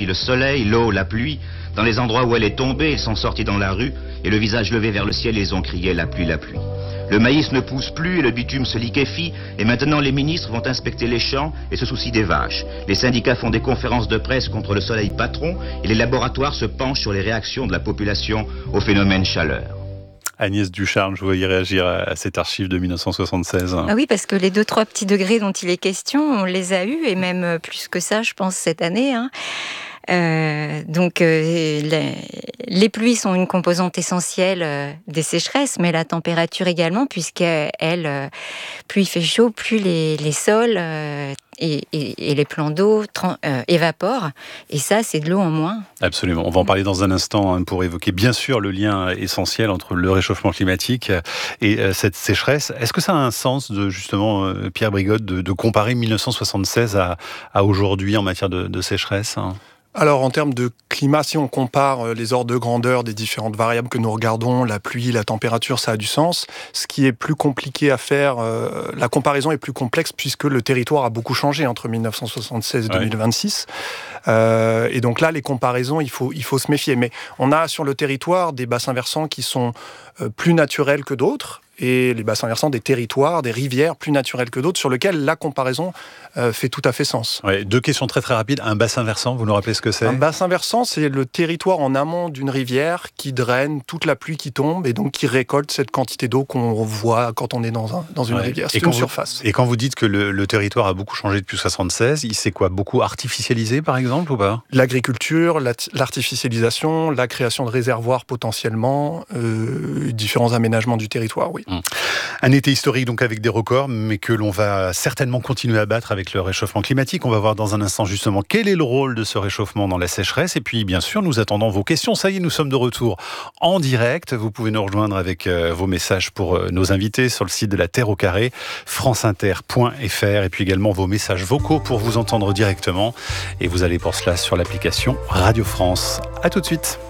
le soleil, l'eau, la pluie. Dans les endroits où elle est tombée, ils sont sortis dans la rue et le visage levé vers le ciel, ils ont crié la pluie, la pluie. Le maïs ne pousse plus et le bitume se liquéfie et maintenant les ministres vont inspecter les champs et se soucient des vaches. Les syndicats font des conférences de presse contre le soleil patron et les laboratoires se penchent sur les réactions de la population au phénomène chaleur. Agnès Ducharme, je voyais réagir à cette archive de 1976. Ah oui, parce que les 2-3 petits degrés dont il est question, on les a eus, et même plus que ça, je pense, cette année. Les pluies sont une composante essentielle des sécheresses, mais la température également, puisqu'elle, plus il fait chaud, plus les sols et les plans d'eau évaporent, et ça, c'est de l'eau en moins. Absolument. On va en parler dans un instant pour évoquer bien sûr le lien essentiel entre le réchauffement climatique et cette sécheresse. Est-ce que ça a un sens, justement, Pierre Brigotte, de comparer 1976 à aujourd'hui en matière de sécheresse ? Alors, en termes de climat, si on compare les ordres de grandeur des différentes variables que nous regardons, la pluie, la température, ça a du sens. Ce qui est plus compliqué à faire, la comparaison est plus complexe puisque le territoire a beaucoup changé entre 1976 et 2026. Et donc là, les comparaisons, il faut se méfier. Mais on a sur le territoire des bassins versants qui sont plus naturels que d'autres, et les bassins versants des territoires, des rivières plus naturelles que d'autres, sur lesquels la comparaison fait tout à fait sens. Ouais, 2 questions très très rapides. Un bassin versant, vous nous rappelez ce que c'est ? Un bassin versant, c'est le territoire en amont d'une rivière qui draine toute la pluie qui tombe et donc qui récolte cette quantité d'eau qu'on voit quand on est dans une rivière. C'est une surface. Et quand vous dites que le territoire a beaucoup changé depuis 1976, il s'est quoi, beaucoup artificialisé par exemple ou pas ? L'agriculture, l'artificialisation, la création de réservoirs potentiellement, différents aménagements du territoire, oui. Un été historique donc avec des records, mais que l'on va certainement continuer à battre avec le réchauffement climatique. On va voir dans un instant justement quel est le rôle de ce réchauffement dans la sécheresse. Et puis bien sûr, nous attendons vos questions. Ça y est, nous sommes de retour en direct. Vous pouvez nous rejoindre avec vos messages pour nos invités sur le site de la Terre au carré, franceinter.fr, et puis également vos messages vocaux pour vous entendre directement. Et vous allez pour cela sur l'application Radio France. À tout de suite.